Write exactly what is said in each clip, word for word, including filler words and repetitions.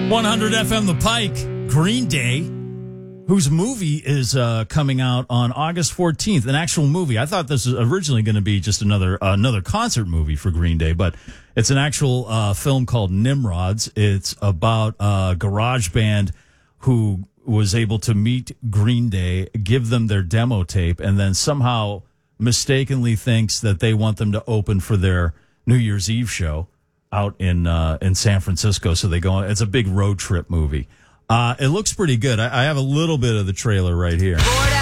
one hundred F M The Pike, Green Day, whose movie is uh, coming out on August fourteenth, an actual movie. I thought this was originally going to be just another uh, another concert movie for Green Day, but it's an actual uh, film called Nimrods. It's about a garage band who was able to meet Green Day, give them their demo tape, and then somehow mistakenly thinks that they want them to open for their New Year's Eve show out in uh, in San Francisco. So they go. It's a big road trip movie. Uh, it looks pretty good. I, I have a little bit of the trailer right here.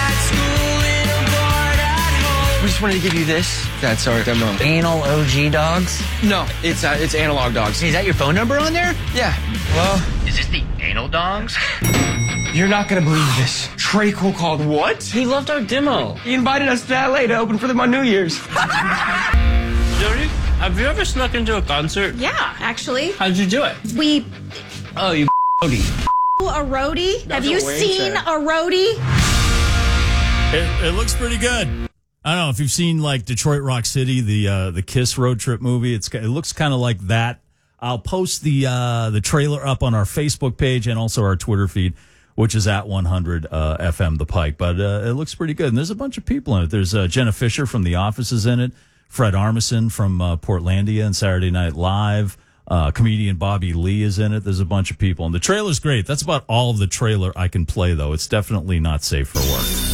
I just wanted to give you this. That's our demo. Anal O G dogs? No, it's uh, it's analog dogs. Is that your phone number on there? Yeah. Well, Is this the anal dogs? you're not gonna believe this. Trey Cole called what? He loved our demo. He invited us to L A to open for them on New Year's. Jody, have you ever snuck into a concert? Yeah, actually. How'd you do it? We Oh, you Jody. a roadie. Have you what Wayne seen said. a roadie? It, it looks pretty good. I don't know if you've seen like Detroit Rock City, the uh, the Kiss road trip movie. It's it looks kind of like that. I'll post the uh, the trailer up on our Facebook page and also our Twitter feed, which is at one hundred uh, F M The Pike. But uh, it looks pretty good. And there's a bunch of people in it. There's uh, Jenna Fisher from The Office is in it. Fred Armisen from uh, Portlandia and Saturday Night Live. Uh, comedian Bobby Lee is in it. There's a bunch of people. And the trailer's great. That's about all of the trailer I can play, though. It's definitely not safe for work.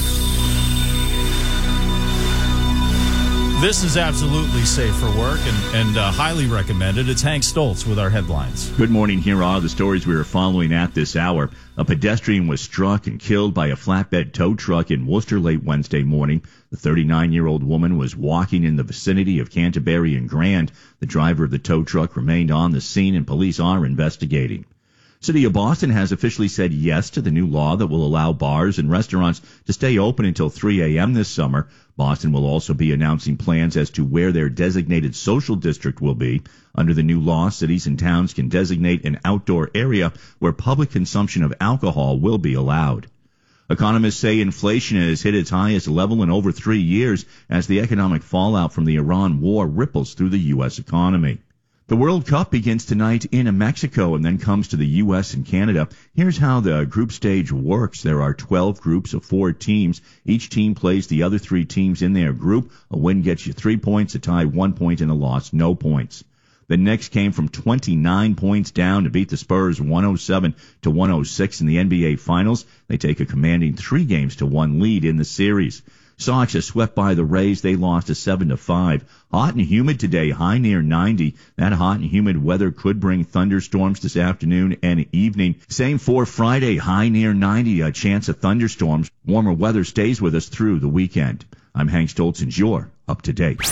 This is absolutely safe for work and, and uh, highly recommended. It's Hank Stoltz with our headlines. Good morning. Here are the stories we are following at this hour. A pedestrian was struck and killed by a flatbed tow truck in Worcester late Wednesday morning. The thirty-nine-year-old woman was walking in the vicinity of Canterbury and Grand. The driver of the tow truck remained on the scene, and police are investigating. City of Boston has officially said yes to the new law that will allow bars and restaurants to stay open until three a.m. this summer. Boston will also be announcing plans as to where their designated social district will be. Under the new law, cities and towns can designate an outdoor area where public consumption of alcohol will be allowed. Economists say inflation has hit its highest level in over three years as the economic fallout from the Iran war ripples through the U S economy. The World Cup begins tonight in Mexico and then comes to the U S and Canada. Here's how the group stage works. There are twelve groups of four teams. Each team plays the other three teams in their group. A win gets you three points, a tie one point, and a loss no points. The Knicks came from twenty-nine points down to beat the Spurs one oh seven to one oh six in the N B A Finals. They take a commanding three games to one lead in the series. Sox are swept by the Rays. They lost to seven to five. Hot and humid today, high near ninety. That hot and humid weather could bring thunderstorms this afternoon and evening. Same for Friday, high near ninety. A chance of thunderstorms. Warmer weather stays with us through the weekend. I'm Hank Stoltz, and you're up to date.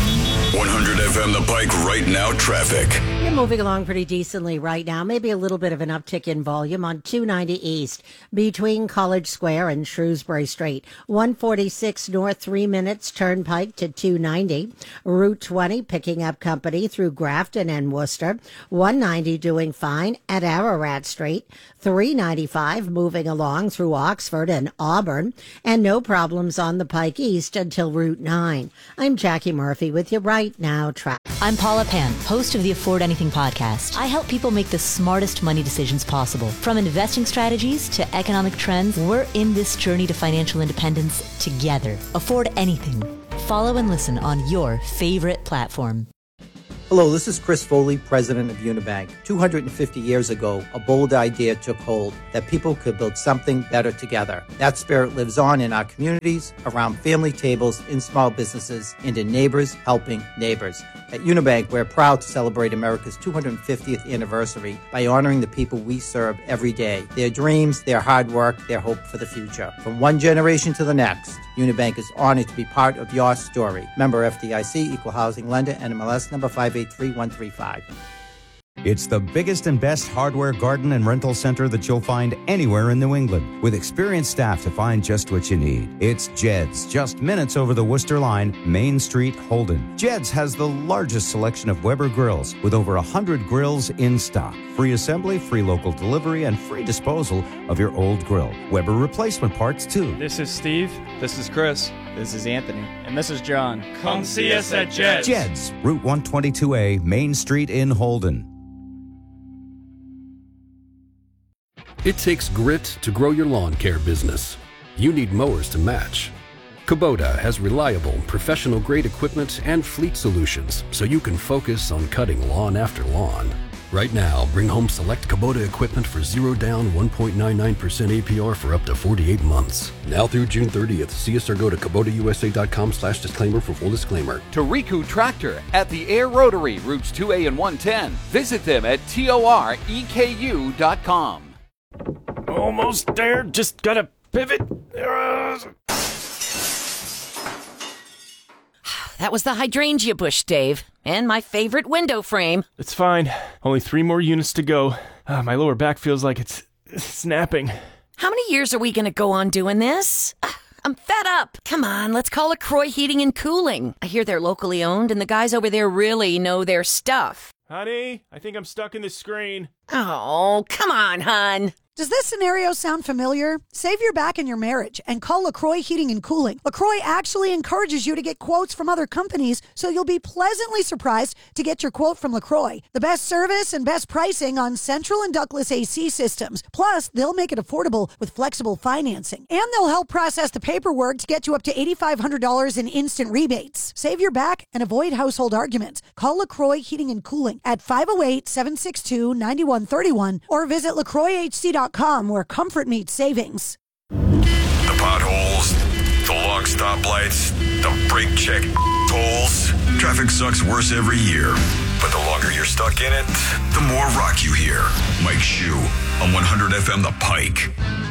one hundred F M The Pike right now traffic. You're moving along pretty decently right now. Maybe a little bit of an uptick in volume on two ninety East between College Square and Shrewsbury Street. one forty-six North, three minutes Turnpike to two ninety. Route twenty picking up company through Grafton and Worcester. one ninety doing fine at Ararat Street. three ninety-five moving along through Oxford and Auburn. And no problems on the Pike East until Route nine. I'm Jackie Murphy with you right now. Tra- I'm Paula Pan, host of the Afford Anything podcast. I help people make the smartest money decisions possible. From investing strategies to economic trends, we're in this journey to financial independence together. Afford Anything. Follow and listen on your favorite platform. Hello, this is Chris Foley, president of Unibank. two hundred fifty years ago, a bold idea took hold that people could build something better together. That spirit lives on in our communities, around family tables, in small businesses, and in neighbors helping neighbors. At Unibank, we're proud to celebrate America's two hundred fiftieth anniversary by honoring the people we serve every day, their dreams, their hard work, their hope for the future. From one generation to the next, Unibank is honored to be part of your story. Member F D I C, Equal Housing Lender, N M L S number five eight three one three five. It's the biggest and best hardware, garden, and rental center that you'll find anywhere in New England, with experienced staff to find just what you need. It's Jed's, just minutes over the Worcester line, Main Street, Holden. Jed's has the largest selection of Weber grills, with over one hundred grills in stock. Free assembly, free local delivery, and free disposal of your old grill. Weber replacement parts, too. This is Steve. This is Chris. This is Anthony. And this is John. Come see us at Jed's. Jed's, Route one twenty-two A, Main Street in Holden. It takes grit to grow your lawn care business. You need mowers to match. Kubota has reliable, professional-grade equipment and fleet solutions, so you can focus on cutting lawn after lawn. Right now, bring home select Kubota equipment for zero down, one point nine nine percent A P R for up to forty-eight months. Now through June thirtieth, see us or go to Kubota U S A dot com slash disclaimer for full disclaimer. Toriku Tractor at the Air Rotary, routes two A and one ten. Visit them at T O R E K U dot com. Almost there. Just gotta pivot. That was the hydrangea bush, Dave. And my favorite window frame. It's fine. Only three more units to go. Uh, my lower back feels like it's, it's snapping. How many years are we going to go on doing this? Uh, I'm fed up. Come on, let's call LaCroix Heating and Cooling. I hear they're locally owned, and the guys over there really know their stuff. Honey, I think I'm stuck in the screen. Oh, come on, hon. Does this scenario sound familiar? Save your back in your marriage and call LaCroix Heating and Cooling. LaCroix actually encourages you to get quotes from other companies, so you'll be pleasantly surprised to get your quote from LaCroix. The best service and best pricing on central and ductless A C systems. Plus, they'll make it affordable with flexible financing. And they'll help process the paperwork to get you up to eight thousand five hundred dollars in instant rebates. Save your back and avoid household arguments. Call LaCroix Heating and Cooling at five oh eight, seven six two, nine one three one or visit LaCroix H C dot com where comfort meets savings. The potholes, the long stoplights, the brake check tolls. Traffic sucks worse every year. But the longer you're stuck in it, the more rock you hear. Mike Shue on one hundred F M The Pike.